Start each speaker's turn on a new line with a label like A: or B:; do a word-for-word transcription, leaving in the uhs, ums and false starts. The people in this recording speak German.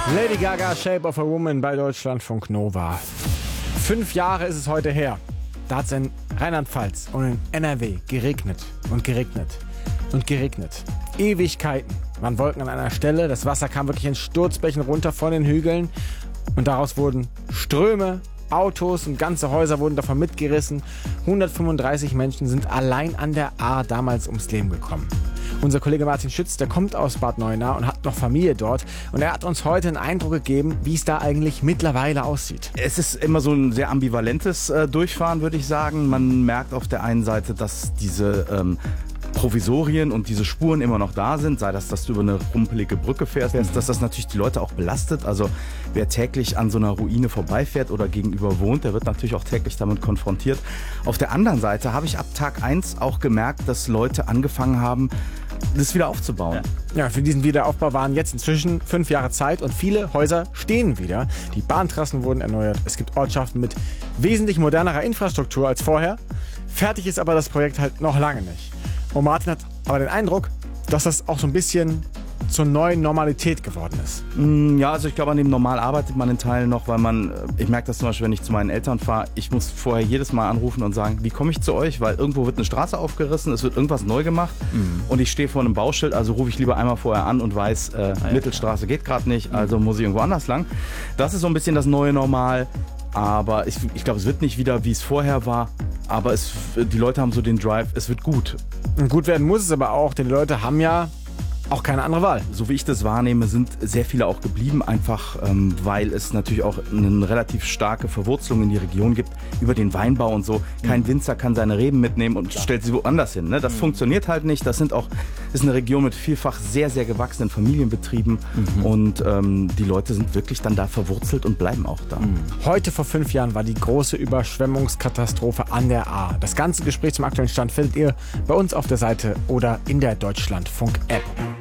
A: Lady Gaga, Shape of a Woman bei Deutschlandfunk Nova. Fünf Jahre ist es heute her. Da hat es in Rheinland-Pfalz und in N R W geregnet und geregnet und geregnet. Ewigkeiten waren Wolken an einer Stelle. Das Wasser kam wirklich in Sturzbächen runter von den Hügeln. Und daraus wurden Ströme, Autos und ganze Häuser wurden davon mitgerissen. hundertfünfunddreißig Menschen sind allein an der Ahr damals ums Leben gekommen. Unser Kollege Martin Schütz, der kommt aus Bad Neuenahr und hat noch Familie dort. Und er hat uns heute einen Eindruck gegeben, wie es da eigentlich mittlerweile aussieht.
B: Es ist immer so ein sehr ambivalentes äh, Durchfahren, würde ich sagen. Man merkt auf der einen Seite, dass diese ähm, Provisorien und diese Spuren immer noch da sind, sei das, dass du über eine rumpelige Brücke fährst, mhm. dass das natürlich die Leute auch belastet. Also wer täglich an so einer Ruine vorbeifährt oder gegenüber wohnt, der wird natürlich auch täglich damit konfrontiert. Auf der anderen Seite habe ich ab Tag eins auch gemerkt, dass Leute angefangen haben, das wieder aufzubauen.
A: Ja. ja, für diesen Wiederaufbau waren jetzt inzwischen fünf Jahre Zeit und viele Häuser stehen wieder. Die Bahntrassen wurden erneuert. Es gibt Ortschaften mit wesentlich modernerer Infrastruktur als vorher. Fertig ist aber das Projekt halt noch lange nicht. Und Martin hat aber den Eindruck, dass das auch so ein bisschen zur neuen Normalität geworden ist.
B: Ja, also ich glaube, an dem Normal arbeitet man in Teilen noch, weil man, ich merke das zum Beispiel, wenn ich zu meinen Eltern fahre, ich muss vorher jedes Mal anrufen und sagen, wie komme ich zu euch, weil irgendwo wird eine Straße aufgerissen, es wird irgendwas neu gemacht mhm. und ich stehe vor einem Bauschild, also rufe ich lieber einmal vorher an und weiß, äh, ah, ja, Mittelstraße geht gerade nicht, also muss ich irgendwo anders lang. Das ist so ein bisschen das neue Normal, aber ich, ich glaube, es wird nicht wieder, wie es vorher war, aber es, die Leute haben so den Drive, es wird gut.
A: Und gut werden muss es aber auch, denn die Leute haben ja auch keine andere Wahl.
B: So wie ich das wahrnehme, sind sehr viele auch geblieben, einfach ähm, weil es natürlich auch eine relativ starke Verwurzelung in die Region gibt, über den Weinbau und so. Kein Winzer kann seine Reben mitnehmen und Klar. stellt sie woanders hin. Ne? Das mhm. funktioniert halt nicht. Das sind auch, ist eine Region mit vielfach sehr, sehr gewachsenen Familienbetrieben mhm. und ähm, die Leute sind wirklich dann da verwurzelt und bleiben auch da. Mhm.
A: Heute vor fünf Jahren war die große Überschwemmungskatastrophe an der Ahr. Das ganze Gespräch zum aktuellen Stand findet ihr bei uns auf der Seite oder in der Deutschlandfunk-App.